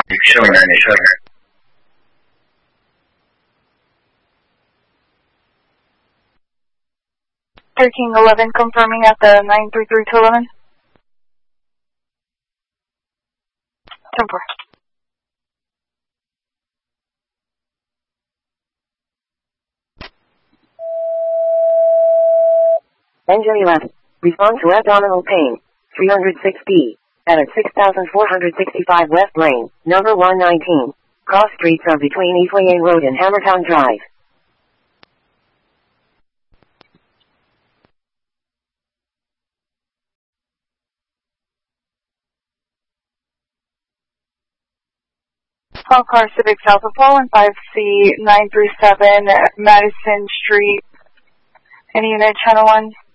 showing her name. 1311 confirming at the 933-11. 10-4. Engine 11. Respond to abdominal pain. 306B. At 6465 West Lane, number 119. Cross streets are between Eastway Road and Hammertown Drive. Call car Civic South of Poland, 5C 937 Madison Street. Any unit, channel 1.